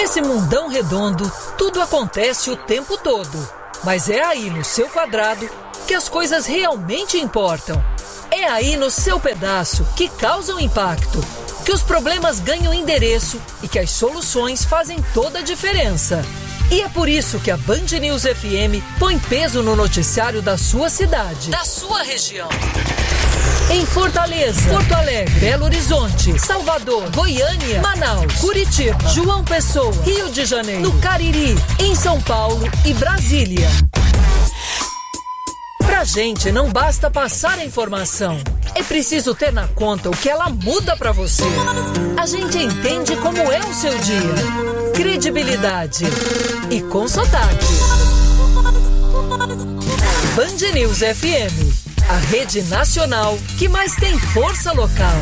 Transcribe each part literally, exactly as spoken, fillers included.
Nesse mundão redondo, tudo acontece o tempo todo. Mas é aí no seu quadrado que as coisas realmente importam. É aí no seu pedaço que causam impacto, que os problemas ganham endereço e que as soluções fazem toda a diferença. E é por isso que a Band News F M põe peso no noticiário da sua cidade, da sua região. Em Fortaleza, Porto Alegre, Belo Horizonte, Salvador, Goiânia, Manaus, Curitiba, João Pessoa, Rio de Janeiro, no Cariri, em São Paulo e Brasília. Pra gente não basta passar a informação, é preciso ter na conta o que ela muda pra você. A gente entende como é o seu dia. Credibilidade e com sotaque. Band News F M, a rede nacional que mais tem força local.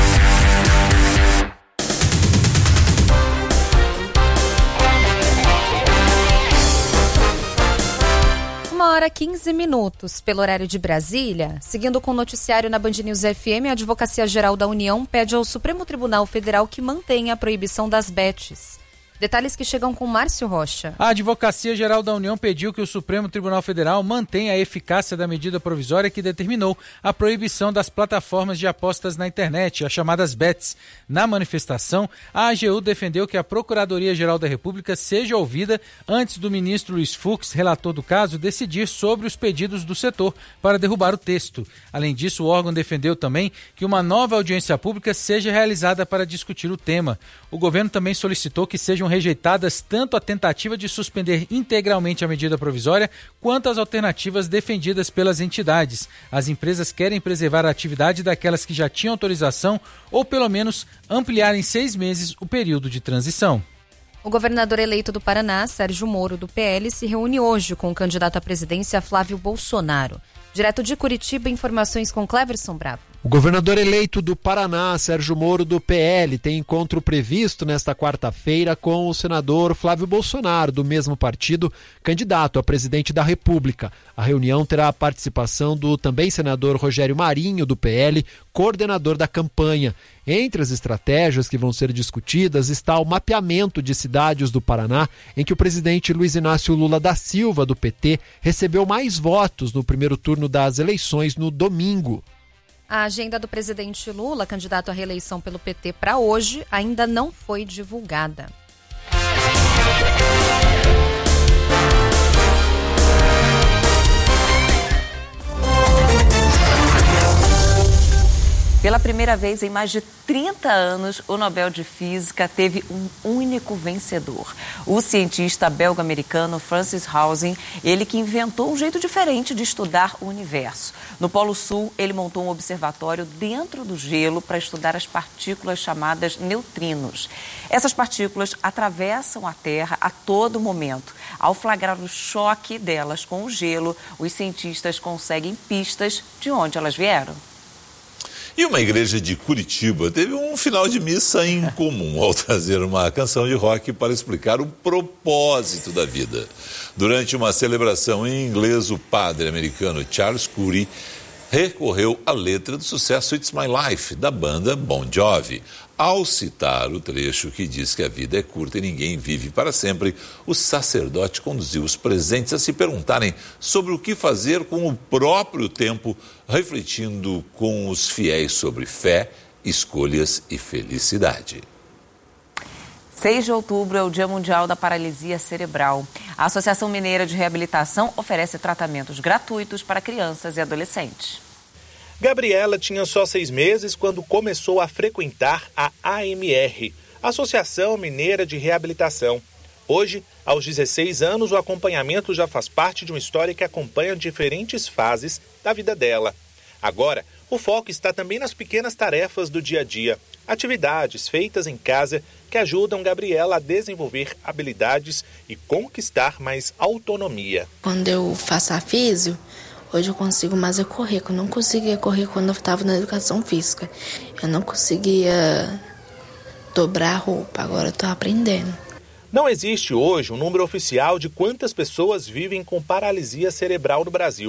Uma hora e quinze minutos, pelo horário de Brasília. Seguindo com o noticiário na Band News F M, a Advocacia Geral da União pede ao Supremo Tribunal Federal que mantenha a proibição das bets. Detalhes que chegam com Márcio Rocha. A Advocacia Geral da União pediu que o Supremo Tribunal Federal mantenha a eficácia da medida provisória que determinou a proibição das plataformas de apostas na internet, as chamadas bets. Na manifestação, a A G U defendeu que a Procuradoria-Geral da República seja ouvida antes do ministro Luiz Fux, relator do caso, decidir sobre os pedidos do setor para derrubar o texto. Além disso, o órgão defendeu também que uma nova audiência pública seja realizada para discutir o tema. O governo também solicitou que sejam rejeitadas tanto a tentativa de suspender integralmente a medida provisória, quanto as alternativas defendidas pelas entidades. As empresas querem preservar a atividade daquelas que já tinham autorização ou, pelo menos, ampliar em seis meses o período de transição. O governador eleito do Paraná, Sérgio Moro, do P L, se reúne hoje com o candidato à presidência Flávio Bolsonaro. Direto de Curitiba, informações com Cleverson Bravo. O governador eleito do Paraná, Sérgio Moro, do P L, tem encontro previsto nesta quarta-feira com o senador Flávio Bolsonaro, do mesmo partido, candidato a presidente da República. A reunião terá a participação do também senador Rogério Marinho, do P L, coordenador da campanha. Entre as estratégias que vão ser discutidas está o mapeamento de cidades do Paraná, em que o presidente Luiz Inácio Lula da Silva, do P T, recebeu mais votos no primeiro turno das eleições no domingo. A agenda do presidente Lula, candidato à reeleição pelo P T para hoje, ainda não foi divulgada. Pela primeira vez em mais de trinta anos, o Nobel de Física teve um único vencedor. O cientista belga-americano Francis Housen, ele que inventou um jeito diferente de estudar o universo. No Polo Sul, ele montou um observatório dentro do gelo para estudar as partículas chamadas neutrinos. Essas partículas atravessam a Terra a todo momento. Ao flagrar o choque delas com o gelo, os cientistas conseguem pistas de onde elas vieram. E uma igreja de Curitiba teve um final de missa incomum ao trazer uma canção de rock para explicar o propósito da vida. Durante uma celebração em inglês, o padre americano Charles Curry recorreu à letra do sucesso It's My Life, da banda Bon Jovi. Ao citar o trecho que diz que a vida é curta e ninguém vive para sempre, o sacerdote conduziu os presentes a se perguntarem sobre o que fazer com o próprio tempo, refletindo com os fiéis sobre fé, escolhas e felicidade. seis de outubro é o Dia Mundial da Paralisia Cerebral. A Associação Mineira de Reabilitação oferece tratamentos gratuitos para crianças e adolescentes. Gabriela tinha só seis meses quando começou a frequentar a A M R, Associação Mineira de Reabilitação. Hoje, aos dezesseis anos, o acompanhamento já faz parte de uma história que acompanha diferentes fases da vida dela. Agora, o foco está também nas pequenas tarefas do dia a dia, atividades feitas em casa que ajudam Gabriela a desenvolver habilidades e conquistar mais autonomia. Quando eu faço a físio, hoje eu consigo mais é correr, que eu não conseguia correr quando eu estava na educação física. Eu não conseguia dobrar a roupa, agora eu estou aprendendo. Não existe hoje um número oficial de quantas pessoas vivem com paralisia cerebral no Brasil.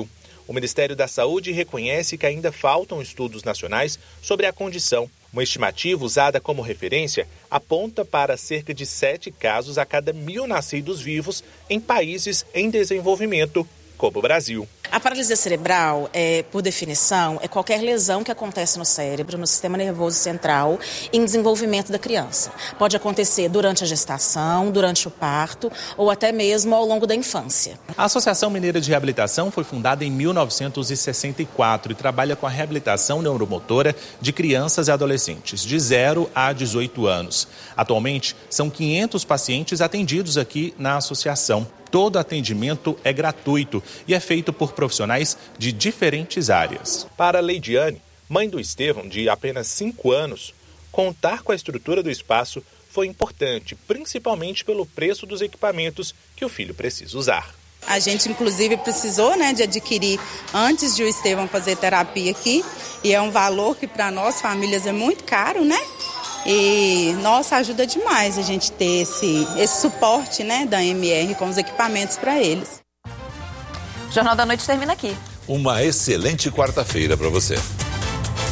O Ministério da Saúde reconhece que ainda faltam estudos nacionais sobre a condição. Uma estimativa usada como referência aponta para cerca de sete casos a cada mil nascidos vivos em países em desenvolvimento, como o Brasil. A paralisia cerebral, é, por definição, é qualquer lesão que acontece no cérebro, no sistema nervoso central, em desenvolvimento da criança. Pode acontecer durante a gestação, durante o parto ou até mesmo ao longo da infância. A Associação Mineira de Reabilitação foi fundada em mil novecentos e sessenta e quatro e trabalha com a reabilitação neuromotora de crianças e adolescentes de zero a dezoito anos. Atualmente, são quinhentos pacientes atendidos aqui na associação. Todo atendimento é gratuito e é feito por profissionais de diferentes áreas. Para Leidiane, mãe do Estevão, de apenas cinco anos, contar com a estrutura do espaço foi importante, principalmente pelo preço dos equipamentos que o filho precisa usar. A gente, inclusive, precisou, né, de adquirir antes de o Estevão fazer terapia aqui, e é um valor que para nós, famílias, é muito caro, né? E, nossa, ajuda demais a gente ter esse, esse suporte, né, da M R com os equipamentos para eles. O Jornal da Noite termina aqui. Uma excelente quarta-feira para você.